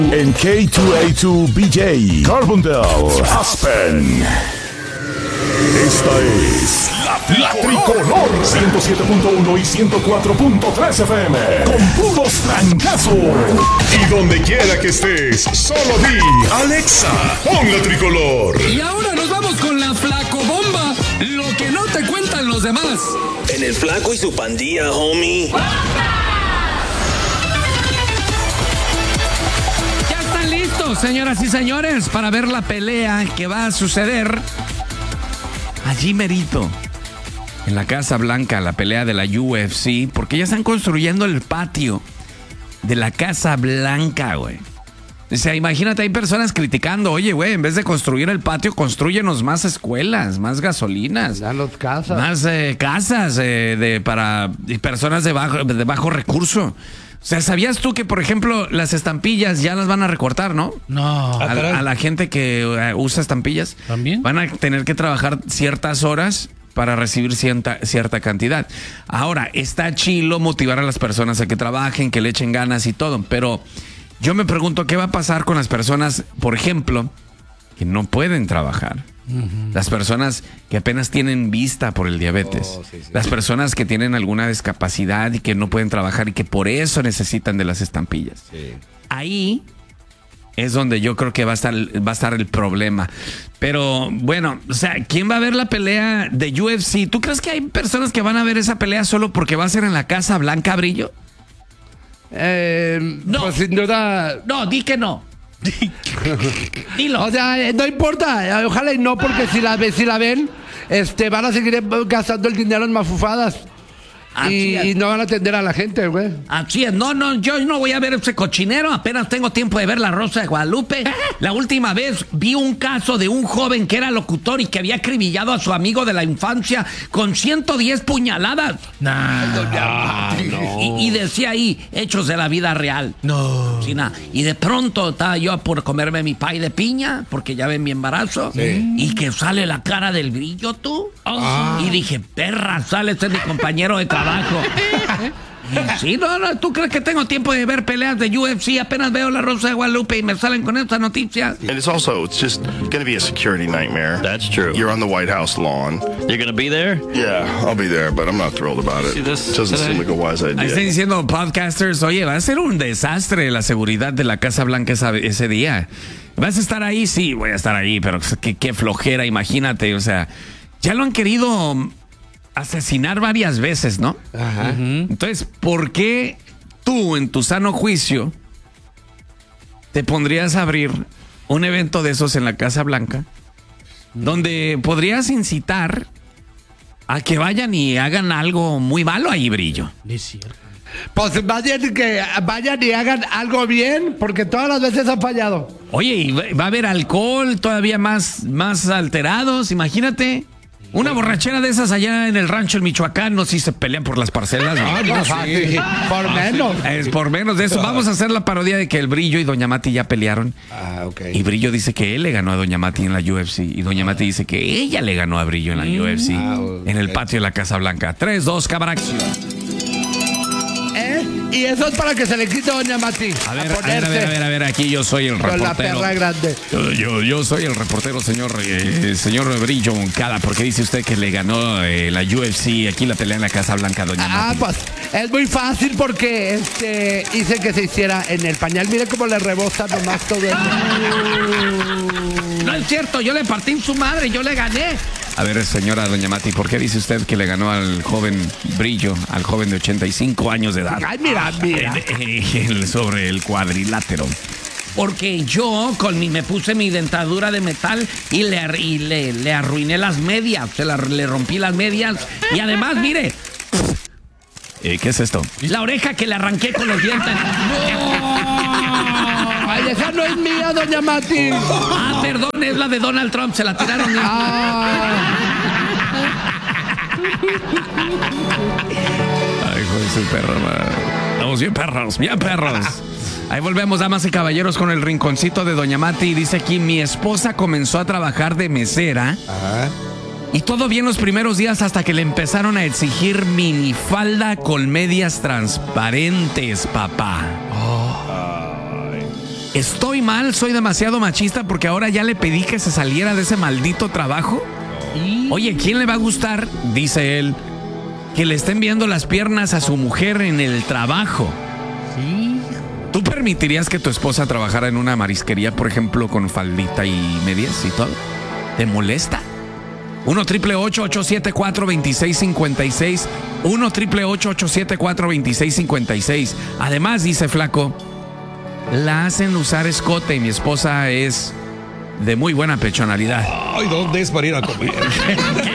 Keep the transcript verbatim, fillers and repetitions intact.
En K dos A dos B J, Carbondale, Aspen. Esta es la, la Tricolor ciento siete punto uno y ciento cuatro punto tres F M. Con puros trancazos. Y donde quiera que estés, solo di Alexa, pon la Tricolor. Y ahora nos vamos con la Flacobomba. Lo que no te cuentan los demás. En el Flaco y su pandilla, homie. Listos, señoras y señores, para ver la pelea que va a suceder allí merito, en la Casa Blanca, la pelea de la U F C, porque ya están construyendo el patio de la Casa Blanca, güey. O sea, imagínate, hay personas criticando, oye, güey, en vez de construir el patio, construyenos más escuelas, más gasolinas. Ya los casas. Más eh, casas eh, de, para personas de bajo, de bajo recurso. O sea, ¿sabías tú que, por ejemplo, las estampillas ya las van a recortar, no? No. A, a la gente que uh, usa estampillas. ¿También? Van a tener que trabajar ciertas horas para recibir cierta, cierta cantidad. Ahora, está chilo motivar a las personas a que trabajen, que le echen ganas y todo, pero yo me pregunto qué va a pasar con las personas, por ejemplo, que no pueden trabajar. Uh-huh. Las personas que apenas tienen vista por el diabetes. Oh, sí, sí. Las personas que tienen alguna discapacidad y que no pueden trabajar y que por eso necesitan de las estampillas. Sí. Ahí es donde yo creo que va a estar, va a estar el problema. Pero bueno, o sea, ¿quién va a ver la pelea de U F C? ¿Tú crees que hay personas que van a ver esa pelea solo porque va a ser en la Casa Blanca, Brillo? Eh, no. Pues sin duda. No, di que no. Dilo. O sea, no importa, ojalá y no, porque si la, si la ven, este, van a seguir gastando el dinero en mafufadas. Y, y no van a atender a la gente, güey. Así es. No, no, yo no voy a ver ese cochinero. Apenas tengo tiempo de ver La Rosa de Guadalupe. La última vez vi un caso de un joven que era locutor y que había acribillado a su amigo de la infancia con ciento diez puñaladas. Nah, no. y, y decía ahí, hechos de la vida real. No. Sí, nah. Y de pronto estaba yo por comerme mi pay de piña, porque ya ven mi embarazo. Sí. Y que sale la cara del Brillo, tú. Oh, ah. Y dije, perra, sale, este es mi compañero de trabajo. Abajo. Sí, no, no, ¿tú crees que tengo tiempo de ver peleas de U F C? Apenas veo La Rosa de Guadalupe y me salen con estas noticias. And it's also, it's just going to be a security nightmare. That's true. You're on the White House lawn. You're going to be there? Yeah, I'll be there, but I'm not thrilled about it. It doesn't seem like a wise idea. Ahí están diciendo podcasters, oye, va a ser un desastre la seguridad de la Casa Blanca esa, ese día. ¿Vas a estar ahí? Sí, voy a estar ahí, pero qué, qué flojera, imagínate, o sea, ya lo han querido asesinar varias veces, ¿no? Ajá. Uh-huh. Entonces, ¿por qué tú, en tu sano juicio, te pondrías a abrir un evento de esos en la Casa Blanca, uh-huh, donde podrías incitar a que vayan y hagan algo muy malo ahí, Brillo? Es cierto. Pues vayan, que vayan y hagan algo bien, porque todas las veces han fallado. Oye, y va a haber alcohol todavía más, más alterados, imagínate. Una borrachera de esas allá en el rancho en Michoacán, no sé si se pelean por las parcelas. No, no, no, sí. Por menos. Es por menos de eso. Vamos a hacer la parodia de que el Brillo y Doña Mati ya pelearon. Ah, ok. Y Brillo dice que él le ganó a Doña Mati en la U F C. Y Doña Mati dice que ella le ganó a Brillo en la U F C. Ah, okay. En el patio de la Casa Blanca. tres, dos, cámara, acción. ¿Eh? Y eso es para que se le quite a Doña Mati. A ver, a, a ver, a ver, a ver, a ver, aquí yo soy el reportero. Con la perra grande. Yo, yo, yo soy el reportero, señor, eh, señor Brillo Moncada, porque dice usted que le ganó eh, la U F C, aquí la pelea en la Casa Blanca, Doña Ah, Mati. pues es muy fácil porque este hice que se hiciera en el pañal. Mire cómo le rebosa nomás todo eso. No es cierto, yo le partí en su madre, yo le gané. A ver, señora Doña Mati, ¿por qué dice usted que le ganó al joven Brillo, al joven de ochenta y cinco años de edad? Ay, mira, mira. Sobre el cuadrilátero. Porque yo con mi, me puse mi dentadura de metal y le, y le, le arruiné las medias, se la, le rompí las medias y además, mire. Eh, ¿Qué es esto? La oreja que le arranqué con los dientes. ¡No! Ay, esa no es mía, Doña Mati. Ah, perdón, es la de Donald Trump, se la tiraron. Ah. Ay, hijo de su perro, man. Estamos bien perros, bien perros. Ahí volvemos, damas y caballeros, con el rinconcito de Doña Mati. Dice aquí, mi esposa comenzó a trabajar de mesera. Ajá. Y todo bien los primeros días hasta que le empezaron a exigir minifalda con medias transparentes, papá. Oh. ¿Estoy mal? ¿Soy demasiado machista porque ahora ya le pedí que se saliera de ese maldito trabajo? Oye, ¿quién le va a gustar? Dice él, que le estén viendo las piernas a su mujer en el trabajo. Sí. ¿Tú permitirías que tu esposa trabajara en una marisquería, por ejemplo, con faldita y medias y todo? ¿Te molesta? uno triple ocho, ocho siete cuatro, dos seis cinco seis. uno triple ocho, ocho siete cuatro, dos seis cinco seis. Además, dice Flaco, la hacen usar escote y mi esposa es de muy buena pechonalidad. Ay, ¿dónde es para ir a comer?